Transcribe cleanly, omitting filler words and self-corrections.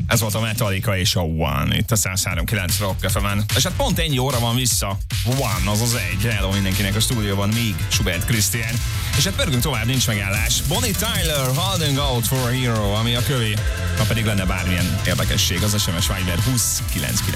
Ez volt a Metallica és a One, itt a 103.9 Rock FM-en. És hát pont ennyi óra van vissza. One, azaz egy. Hello mindenkinek a stúdióban, még Schubert Krisztián. És hát pörgünk tovább, nincs megállás. Bonnie Tyler, Holding Out for a Hero, ami a kövé. Ha pedig lenne bármilyen érdekesség, az SMS Viber 20 99.